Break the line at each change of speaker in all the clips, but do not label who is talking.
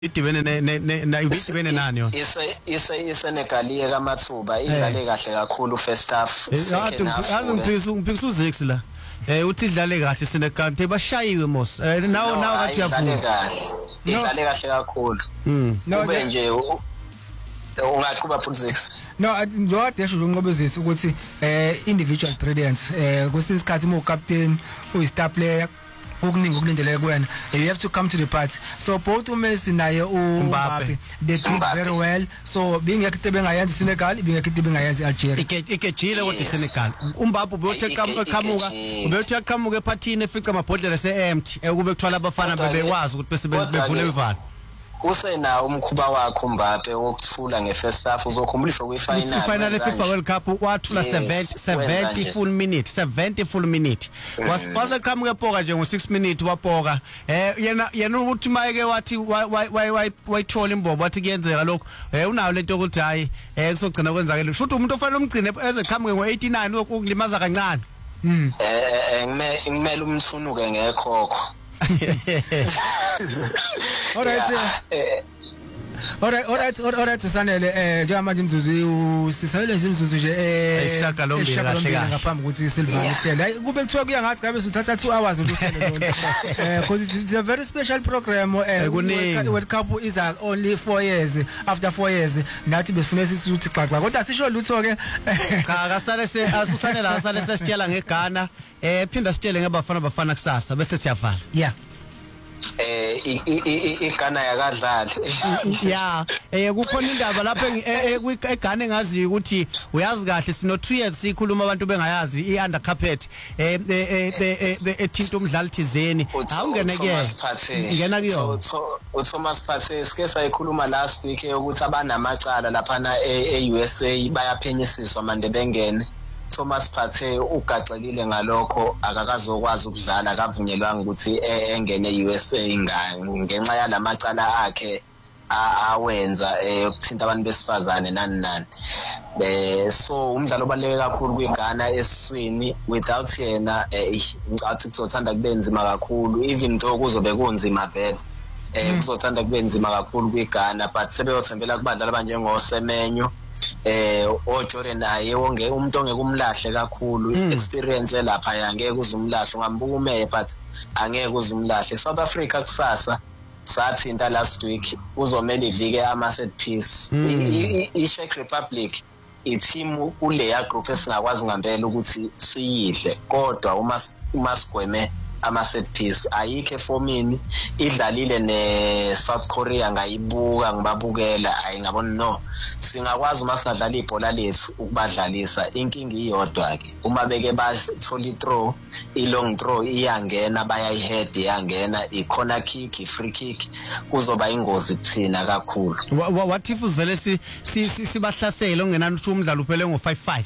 idibene idibene nani yona
iSenegal kaMathuba idlale kahle kakhulu first half second half
ngiphikisa uZix la uthi idlale kahle iSenegal bashayiwe mos now kathi yaphuma
idlale kahle kakhulu kube nje ungaqhuba futhi Zix
no njengoba yasho unqobezisa ukuthi individual brilliance kwesinye isikhathi mo captain uyi star player okuningi okulindele kuwena you have to come to the party so both uMessi naye uMbappe they did very well so bingekho bengayenza iSenegal bingekho bengayenza iAlgeria
ikejile kodwa iSenegal uMbappe ubethe qhamuka ephathini efica amabhodlela se-empty kube kuthwala abafana bebekwazi ukuthi bevule ivalo
usena umkhuba wakhe uMbappe wokuthula ngefirst half uzokhumbulishwa
kwifinal eFIFA World Cup wathula 70 full minute wasipasa qhamuka epoka nje ngo6 minutes wapoka yena uthi mayeke wathi wayithola imbobo wathi kuyenzeka lokho unayo lento ukuthi hayi kusogcina kwenzakela shothi umuntu ofanele umgcine eze qhamuke ngo89 ukulimaza kancane
ngimele umthunuke ngekhokho
Alright Sanele njengamanje imzuzu sisayele imzuzu nje
esishagalombili
ngaphambi ukuthi Silvana uhlele hayi kube kuthiwa kuya ngathi ngabe uthatha 2 hours uhlelo lonke because it's a very special program World Cup is only 4 years after 4 years nathi besifuna sisithi xaxa kodwa sisho lutho ke
cha kasale asusane la sale sesitshela ngeGhana phinda sitshele ngebafana kusasa bese siyavala
yeah
iGhana yakadlali
kukhona indaba lapha eGhana engazi ukuthi uyazi kahle sino 2 years sikhuluma abantu bengayazi iunder carpet ethinta umdlali thizeni awungene ke ngena kuyo
uThomas Partey sike sayikhuluma last week ukuthi abanamacala lapha eUSA bayaphenyisiswa manje bengene Thomas Partey ugaxelile ngalokho akakazokwazi ukudlala akavunyelwanga ukuthi engene eUSA ngenxa yalamacala akhe awenza ukuthinta abantu besifazane nani so umdlalo obaleke kakhulu kwiGhana esiswini without yena ngicathi kuzothanda kube nzima kakhulu even though kuzobe kunzima vele kuzothanda kube nzima kakhulu kwiGhana but sebeyothembela kubadlali abanjengoSemenyo oJordan naye wonke umuntu ongeke umlahle kakhulu experience lapha yangeke uzumlahle ungambuka uMeye but angeke uzumlahle South Africa kusasa sathinta last week uzomela ivike ama set piece iCzech Republic i-team kuleya group esingakwazi ngempela ukuthi siyidle kodwa uma sigweme ama set piece ayikho efomini idlalile neSouth Korea ngayibuka ngibabukela ayingabona no singakwazi uma singadlala ibhola lethu ukubadlalisa inkingi iyodwa ke uma beke bathola i-throw i-long throw iyangena bayayihead iyangena i-corner kick i-free kick kuzoba ingozi kuthina kakhulu
what if uvele sibahlasele ongenani ukuthi umdlalo uphele ngo5-5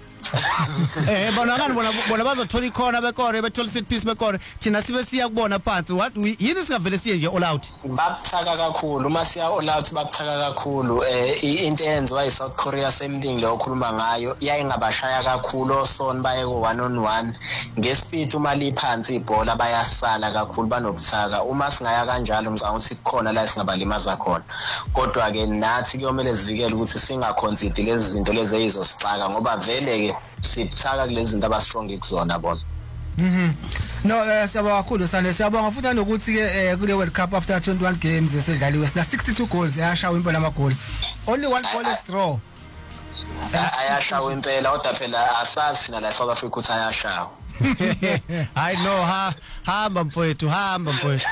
bona bazothola ikhona bekore bethola set piece bekore thina sibe siya kubona phansi what yini singavele siye nje all out
babuthaka kakhulu uma siya all out babuthaka kakhulu into eyenziwa eSouth Korea same thing le okhuluma ngayo yayingabashaya kakhulu osoni baye ko 1-on-1 ngespeed uma liphansi ibhola bayasala kakhulu banobuthaka uma singaya kanjalo ngicabanga ukuthi kukhona la singabalimaza khona kodwa ke nathi kuyomela sivikele ukuthi singakhonsidi lezi zinto lezi ezizosixaka ngoba vele ke sibuthaka kulezi zinto abastrong ekuzona bona
no siyabonga kakhulu Sane siyabonga futhi nokuthi ke kule World Cup after 21 games esedlaliwe sina 62 goals ayashawa impela amagoli only one goal is draw
ayashawa impela kodwa phela asazi sina la South Africa ukuthi ayashawa
I know hamba mfowethu hamba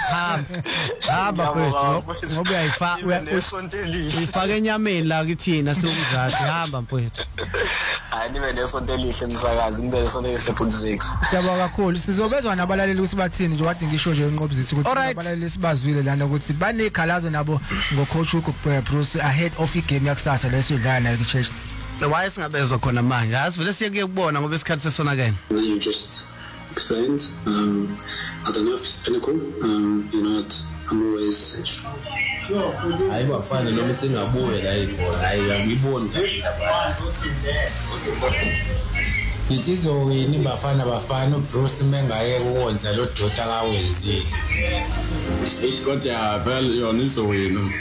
ngoba uyayifaka enyameni la kithina siwumzathi hamba mfowethu
nibe nesonto elihle msakazi nibe nesonto elihle futhi Zix
siyabonga kakhulu sizobezwa nabalaleli ukuthi bathini nje kade ngisho nje unqobuzisi ukuthi abalaleli sibazwile lana ukuthi banekhalazo nabo ngocoach Bruce ahead of igame yakusasa lesodlala nayo iChurch
why singabezwa khona manje asivele siye kuyekubona ngoba isikhathi sesonakene
you just explained I don't know if it's pinnacle you know what I'm always
hayi bafana noma singabuye la ibhola hayi ngiboni
Izowini bafana uBruce mengaye ukwenza lo dota kawenzile.
Kodwa vele yona izowina.